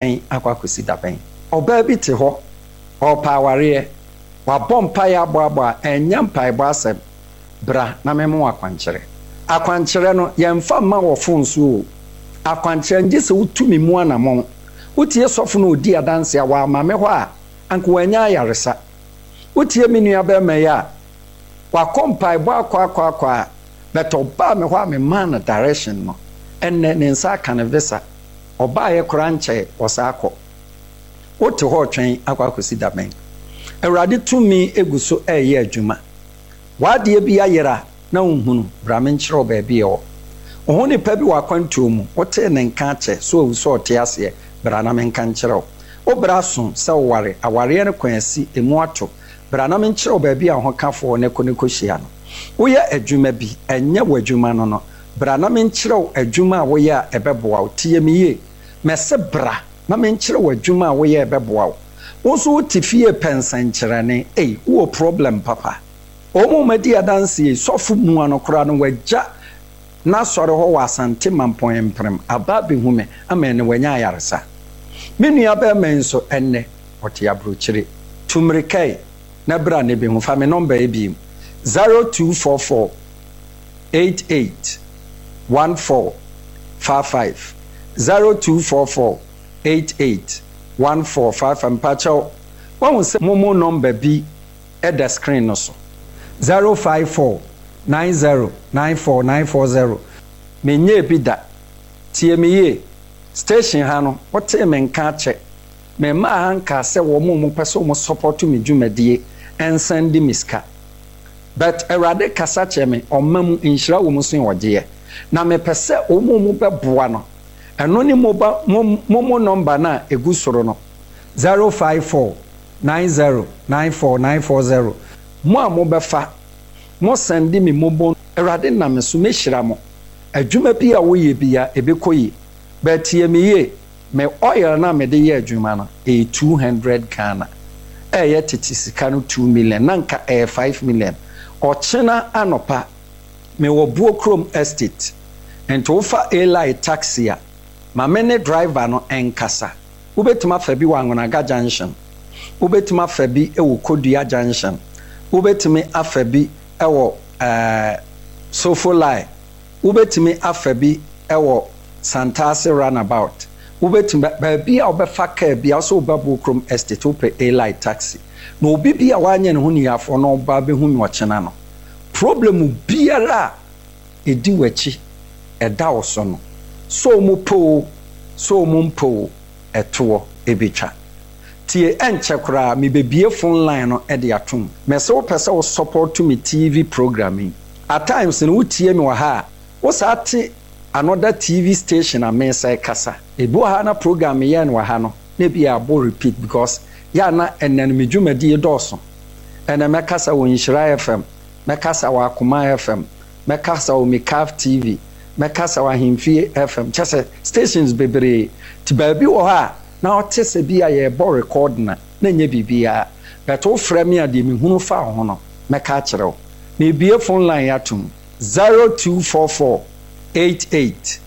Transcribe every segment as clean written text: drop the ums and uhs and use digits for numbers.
twɛn akwa kosi daben oba bi te ho opaware wa bompa ya boabo enya mpaebo asem bra na memo akwankyere no yemfa ma wo fonso akwankyere ngi se wutumi mu anamon wotie sofo no odi adanse wa amame ho a anko wanya yaresa wotie menua ba ma ya wa kompaebo akwa beto ba me ho a me man direction no enne ne nsa ka ne visa oba ye kranche osako wote ho twen akwa kosi daben Awurade tumi eguso eye adwuma wade bi ayera na unhunu bramenkyerɛ baabi o ho ne pa bi wakwantuo mu wote ne nka kyɛ so awuso ɔte ase bra na menka nkyerɛ o bra so sɛ ware aware ne kwansi emu ato bra na menkyerɛ baabi a ho kafo ne konekohia no woyɛ adwuma bi enye wadwuma no bra na menkyerɛ adwuma a woyɛ a ɛbɛboa wo tie miye mɛse bra na menkyerɛ wadwuma a woyɛ ɛbɛboa wo woso tifie pensankyerane wo problem papa omo madi adanse sofo mu anokora no wagya na sɔre ho wasante mampon emprem aba behume amene wanya ayaresa menua ba men so enne ɔte abrokyire tumrikai na bra ne behu fa me number e bi 0244 88 1455 0244 88 145 mpacho won se momo number bi at the screen no so 054 90 94 940 menye bi da tie meye station ha no wote me nka che me ma hanka se wo mo pese mo support me dwumadie ensandi miska but erade kasa che me omam inhira wo muso wogye na me pese wo mo beboa no eno ni momo number na egu soro no 054 90 94 940 mo a mo befa mo send me mobo erade na me so me hira mo adwuma bi a wo ye bia ebekoyi but ye me ye me oil na me de ye adwuma no 200 Ghana ye tete sika no 2 million nanka 5 million ochena anopa me wo Buokrom estate ento wo fa Eli taxi a ma mene driver no enkasa ubetuma fa bi wangonaga junction ubetuma fa bi ewo Kodua junction ubetumi afa bi ewo Sofolai ubetumi afa bi ewo Santase runabout ubetumi ba bi a obefa car bi a so Buokrom estate ope Eli taxi no obi bi a wanye ne ho niafo no ba be hu mi ochena no problem biara edi wachi eda oso no so mo mpo eto ebecha tie enche kra me bebie phone line no e de atom me se wo pese wo support to me TV programming at times no wotie me wa ha wo saate another TV station a me say kasa ebu ha na program ye no wa ha no na bia abo repeat because ya na enen me dwumadi doso ene me kasa wo Nhyira FM me kasa wo Akoma FM me kasa wo Mikaf TV mekasa wa Himfie FM chese stations bebre ti baabi wo ha na otese bia ye bo record na nye bibia beto frame ade mi hunu fa ho no meka kirew na ebie phone line atum 0244 88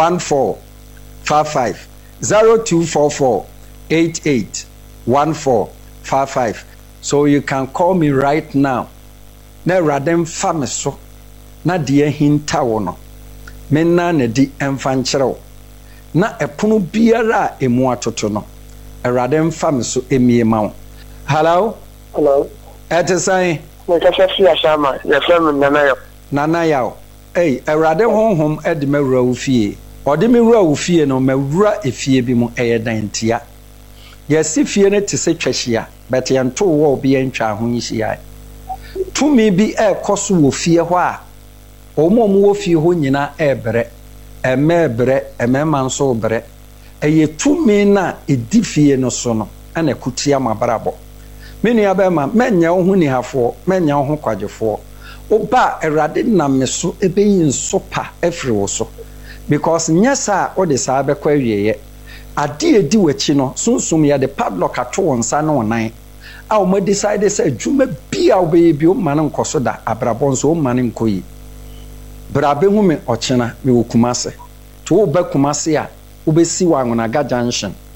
1455 0244 88 1455 so you can call me right now na radem fameso na de hinta wo no menna na di emfankyerɛw na epono biara emu atoto no erade mfa me so emiema wo hello etesan me kasa fi ashama ya fam nana yaw erade honhom ede mawura wo fie ode me wura wo fie no mawura efie bi mu eyedantia ya si fie ne tese twahia bet ye nto wo obi antwa ho nhia tumi bi ekoso wo fie ho a omo wo fie ho nyina ebre ememanso bre eye tumi na edifie no so no ana kutia mabrabo menu abema menya wo hu ni hafo menya wo hu kwagefo oba erade na meso ebeyin sopa efri wo so because nyasa o de sa abekwa wieye ade edi wachi no sunsum ya de padlock ato wonsa na wonan a o ma decide say adwuma bia obe bi o man nkoso da abrabon so o man nkoyi brabe hu me ochena me wokumase to oba kumase a obesi wa Angonaga junction